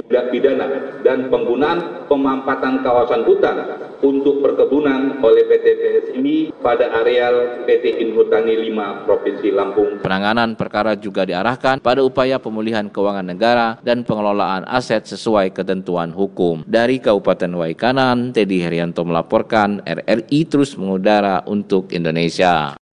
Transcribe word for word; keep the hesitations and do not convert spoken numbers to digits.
tindak pidana dan penggunaan pemampatan kawasan hutan untuk perkebunan oleh P T P S M I pada areal P T Inhutani lima Provinsi Lampung. Penanganan perkara juga diarahkan pada upaya pemulihan keuangan negara dan pengelolaan aset sesuai ketentuan hukum. Dari Kabupaten Waikanan, Teddy Herianto melaporkan, R R I terus mengudara untuk Indonesia.